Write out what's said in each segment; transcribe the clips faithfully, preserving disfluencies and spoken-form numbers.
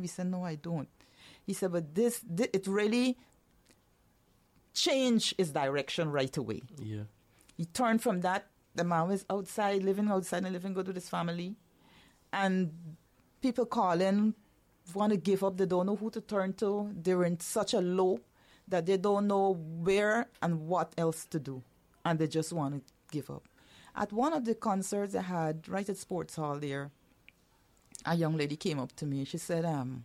We said, no, I don't. He said, but this, this it really changed his direction right away. Yeah. He turned from that. The man was outside, living outside and living good with his family. And people calling, want to give up. They don't know who to turn to. They're in such a low that they don't know where and what else to do. And they just want to give up. At one of the concerts I had right at Sports Hall there, a young lady came up to me. She said, um,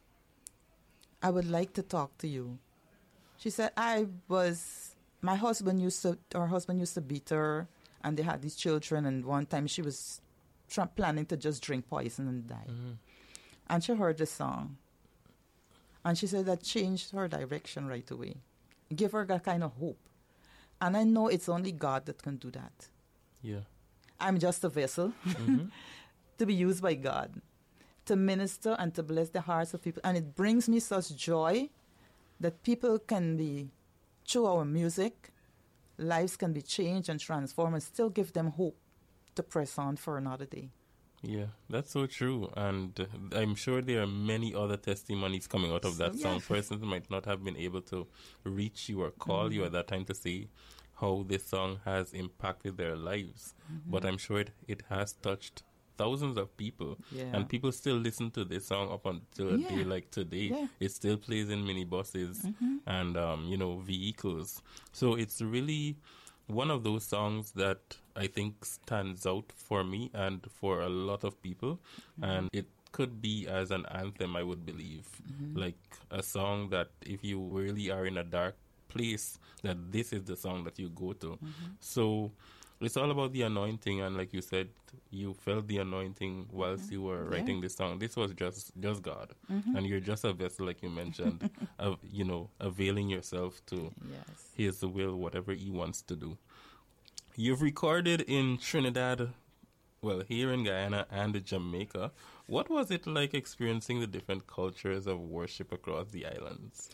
I would like to talk to you. She said, I was, my husband used to, her husband used to beat her, and they had these children, and one time she was try, planning to just drink poison and die. Mm-hmm. And she heard the song. And she said that changed her direction right away. Give her that kind of hope. And I know it's only God that can do that. Yeah. I'm just a vessel mm-hmm. to be used by God to minister and to bless the hearts of people. And it brings me such joy that people can be, through our music, lives can be changed and transformed, and still give them hope to press on for another day. Yeah, that's so true. And uh, I'm sure there are many other testimonies coming out of that so, song. Yeah. Persons might not have been able to reach you or call mm-hmm. you at that time to say how this song has impacted their lives. Mm-hmm. But I'm sure it, it has touched thousands of people. Yeah. And people still listen to this song up until a yeah. day like today. Yeah. It still plays in minibuses mm-hmm. and, um, you know, vehicles. So it's really one of those songs that I think stands out for me and for a lot of people. Mm-hmm. And it could be as an anthem, I would believe. Mm-hmm. Like a song that if you really are in a dark place, that this is the song that you go to. Mm-hmm. So it's all about the anointing, and like you said, you felt the anointing whilst mm-hmm. you were writing yeah. this song. This was just just God, mm-hmm. and you're just a vessel, like you mentioned, of you know, availing yourself to yes. His will, whatever He wants to do. You've recorded in Trinidad, well, here in Guyana and Jamaica. What was it like experiencing the different cultures of worship across the islands?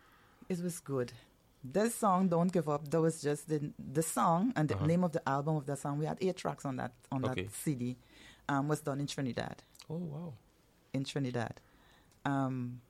It was good. This song, Don't Give Up, that was just the the song and the uh-huh. name of the album of that song. We had eight tracks on that on okay. that C D. Um, was done in Trinidad. Oh, wow. In Trinidad. Um,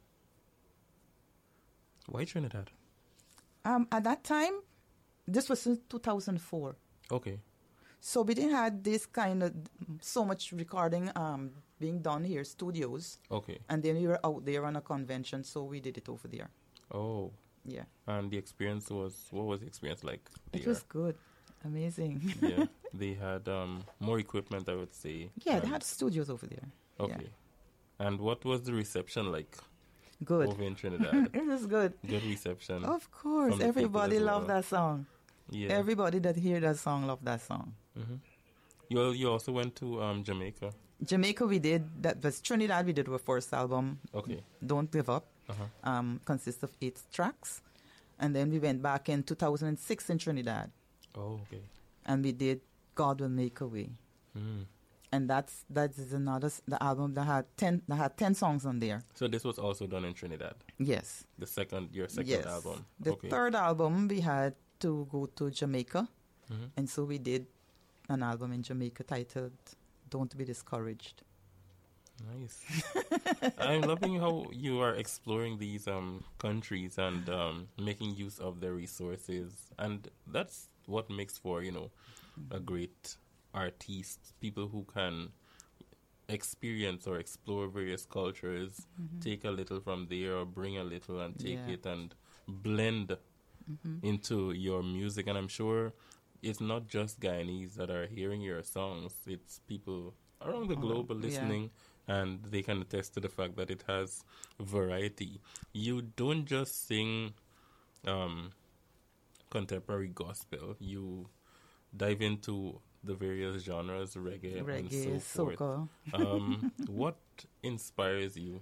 Why Trinidad? Um, at that time, this was in two thousand four. Okay. So we didn't have this kind of, so much recording um, being done here, studios. Okay. And then we were out there on a convention, so we did it over there. Oh. Yeah. And the experience was, what was the experience like there? It was good. Amazing. Yeah. They had um, more equipment, I would say. Yeah, they had studios over there. Okay. Yeah. And what was the reception like? Good. Over in Trinidad? It was good. Good reception. Of course. Everybody loved well. that song. Yeah. Everybody that heard that song loved that song. Mm-hmm. You you also went to um, Jamaica? Jamaica we did. That was Trinidad we did our first album. Okay. Don't Give Up. Uh-huh. Um, consists of eight tracks. And then we went back in two thousand six in Trinidad. Oh, okay. And we did God Will Make a Way. Mm. And that's that is another the album that had ten that had ten songs on there. So this was also done in Trinidad? Yes. The second your second yes. album. The okay. third album we had to go to Jamaica. Mm-hmm. And so we did an album in Jamaica titled Don't Be Discouraged. Nice. I'm loving how you are exploring these um, countries and um, making use of their resources. And that's what makes for, you know, mm-hmm. a great artist. People who can experience or explore various cultures, mm-hmm. take a little from there or bring a little and take yeah. it and blend mm-hmm. into your music. And I'm sure it's not just Guyanese that are hearing your songs. It's people around the globe are listening, yeah. and they can attest to the fact that it has variety. You don't just sing um, contemporary gospel. You dive into the various genres, reggae, reggae and so forth. um, what inspires you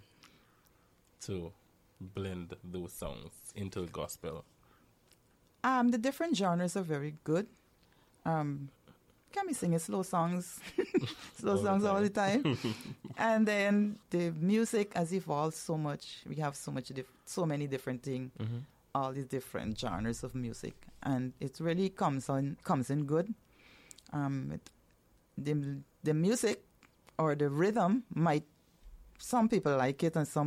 to blend those songs into gospel? Um, the different genres are very good. Um, can be singing slow songs, slow all songs the all the time, and then the music has evolved so much. We have so much, dif- so many different things, mm-hmm. all these different genres of music, and it really comes on comes in good. Um, it, the the music or the rhythm might, some people like it and some